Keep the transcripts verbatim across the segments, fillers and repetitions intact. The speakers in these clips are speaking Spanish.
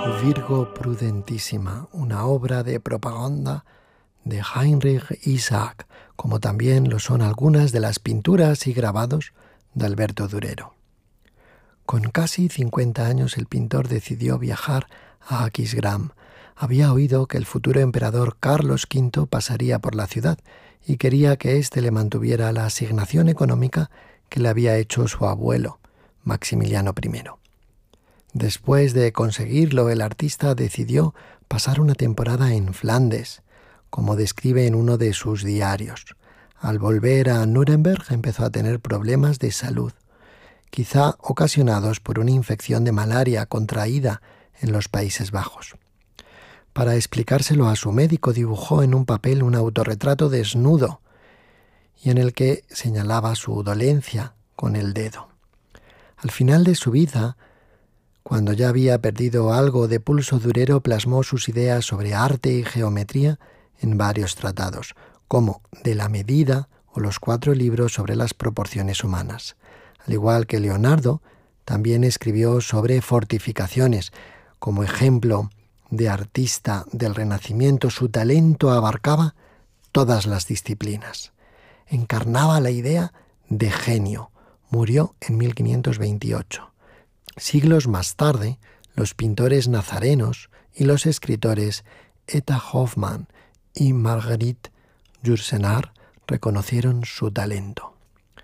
Virgo Prudentísima, una obra de propaganda de Heinrich Isaac, como también lo son algunas de las pinturas y grabados de Alberto Durero. Con casi cincuenta años el pintor decidió viajar a Aquisgrán. Había oído que el futuro emperador Carlos quinto pasaría por la ciudad y quería que éste le mantuviera la asignación económica que le había hecho su abuelo, Maximiliano primero. Después de conseguirlo, el artista decidió pasar una temporada en Flandes, como describe en uno de sus diarios. Al volver a Nuremberg empezó a tener problemas de salud, quizá ocasionados por una infección de malaria contraída en los Países Bajos. Para explicárselo a su médico dibujó en un papel un autorretrato desnudo y en el que señalaba su dolencia con el dedo. Al final de su vida, cuando ya había perdido algo de pulso, Durero plasmó sus ideas sobre arte y geometría en varios tratados, como De la medida o los cuatro libros sobre las proporciones humanas. Al igual que Leonardo, también escribió sobre fortificaciones. Como ejemplo de artista del Renacimiento, su talento abarcaba todas las disciplinas. Encarnaba la idea de genio. Murió en mil quinientos veintiocho. Siglos más tarde, los pintores nazarenos y los escritores Eta Hoffmann y Marguerite Yourcenar reconocieron su talento.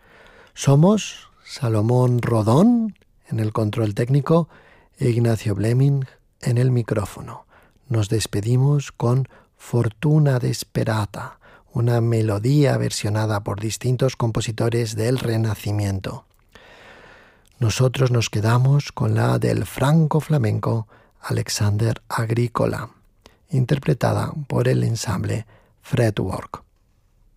Somos Salomón Rodón en el control técnico e Ignacio Bleming en el micrófono. Nos despedimos con Fortuna Desperata, una melodía versionada por distintos compositores del Renacimiento. Nosotros nos quedamos con la del franco flamenco Alexander Agricola, interpretada por el ensamble Fretwork.